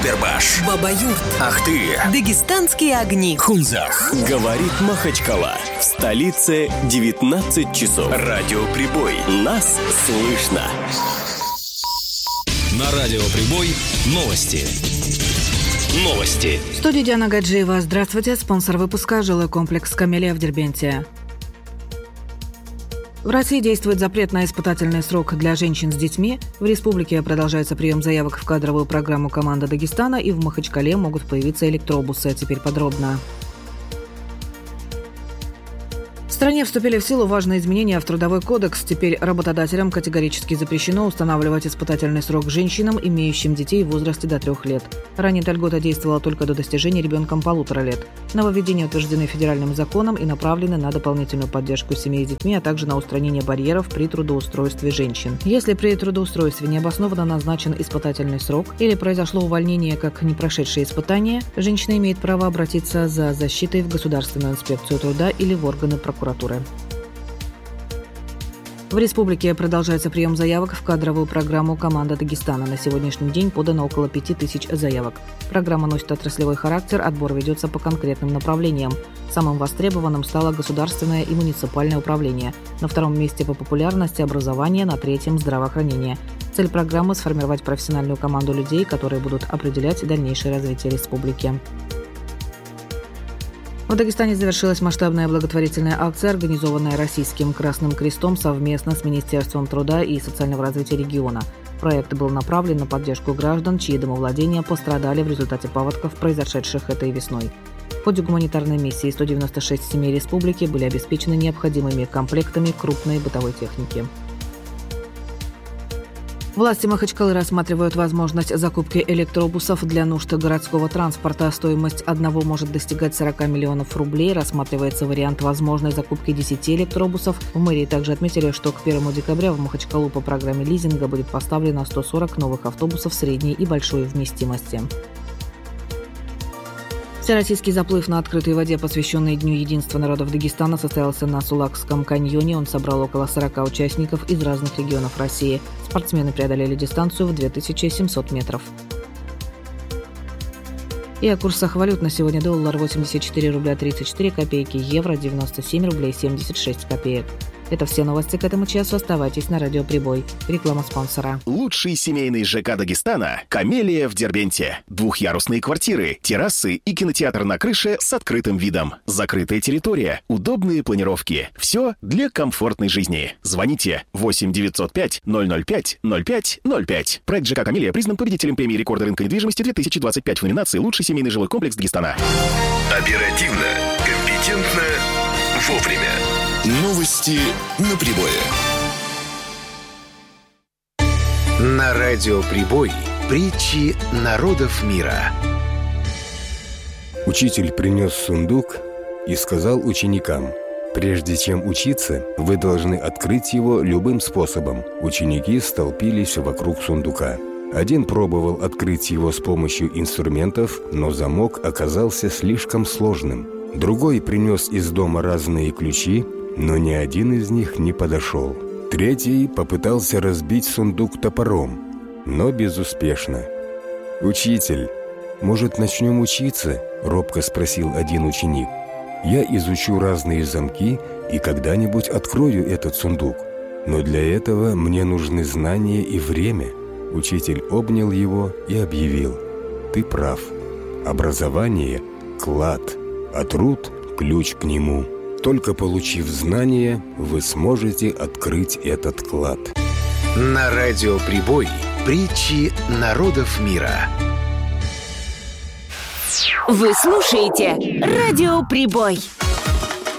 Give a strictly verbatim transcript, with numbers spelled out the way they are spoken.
Эрбаш, Бабаюрт, Ахты, Дагестанские огни, Хунзах. Говорит Махачкала. В столице девятнадцать часов. Радиоприбой. Нас слышно. На Радиоприбой новости. Новости. В студии Диана Гаджиева. Здравствуйте. Спонсор выпуска – жилой комплекс «Камелия» в Дербенте. В России действует запрет на испытательный срок для женщин с детьми. В республике продолжается прием заявок в кадровую программу «Команда Дагестана», и в Махачкале могут появиться электробусы. Теперь подробно. В стране вступили в силу важные изменения в Трудовой кодекс. Теперь работодателям категорически запрещено устанавливать испытательный срок женщинам, имеющим детей в возрасте до трех лет. Ранее эта льгота действовала только до достижения ребенком полутора лет. Нововведения утверждены федеральным законом и направлены на дополнительную поддержку семей с детьми, а также на устранение барьеров при трудоустройстве женщин. Если при трудоустройстве необоснованно назначен испытательный срок или произошло увольнение как не прошедшее испытание, женщина имеет право обратиться за защитой в Государственную инспекцию труда или в органы прокуратуры. В республике продолжается прием заявок в кадровую программу «Команда Дагестана». На сегодняшний день подано около пяти тысяч заявок. Программа носит отраслевой характер, отбор ведется по конкретным направлениям. Самым востребованным стало государственное и муниципальное управление. На втором месте по популярности образование, на третьем – здравоохранение. Цель программы – сформировать профессиональную команду людей, которые будут определять дальнейшее развитие республики. В Дагестане завершилась масштабная благотворительная акция, организованная Российским Красным Крестом совместно с Министерством труда и социального развития региона. Проект был направлен на поддержку граждан, чьи домовладения пострадали в результате паводков, произошедших этой весной. В ходе гуманитарной миссии сто девяносто шесть семей республики были обеспечены необходимыми комплектами крупной бытовой техники. Власти Махачкалы рассматривают возможность закупки электробусов для нужд городского транспорта. Стоимость одного может достигать сорок миллионов рублей. Рассматривается вариант возможной закупки десяти электробусов. В мэрии также отметили, что к первому декабря в Махачкалу по программе лизинга будет поставлено сто сорок новых автобусов средней и большой вместимости. Всероссийский заплыв на открытой воде, посвященный Дню единства народов Дагестана, состоялся на Сулакском каньоне. Он собрал около сорока участников из разных регионов России. Спортсмены преодолели дистанцию в две тысячи семьсот метров. И о курсах валют на сегодня: доллар восемьдесят четыре рубля тридцать четыре копейки, евро девяносто семь рублей семьдесят шесть копеек. Это все новости к этому часу. Оставайтесь на Радиоприбой. Реклама спонсора. Лучший семейный ЖК Дагестана – «Камелия» в Дербенте. Двухъярусные квартиры, террасы и кинотеатр на крыше с открытым видом. Закрытая территория, удобные планировки. Все для комфортной жизни. Звоните восемь девятьсот пять ноль ноль пять ноль пять ноль пять. Проект ЖК «Камелия» признан победителем премии рекорда рынка недвижимости две тысячи двадцать пять в номинации «Лучший семейный жилой комплекс Дагестана». Оперативно, компетентно, вовремя. Новости на прибое. На Радиоприбой притчи народов мира. Учитель принес сундук и сказал ученикам: прежде чем учиться, вы должны открыть его любым способом. Ученики столпились вокруг сундука. Один пробовал открыть его с помощью инструментов, но замок оказался слишком сложным. Другой принес из дома разные ключи, но ни один из них не подошел. Третий попытался разбить сундук топором, но безуспешно. «Учитель, может, начнем учиться?» – робко спросил один ученик. «Я изучу разные замки и когда-нибудь открою этот сундук. Но для этого мне нужны знания и время». Учитель обнял его и объявил: «Ты прав. Образование – клад, а труд – ключ к нему. Только получив знания, вы сможете открыть этот клад». На Радиоприбой притчи народов мира. Вы слушаете Радиоприбой.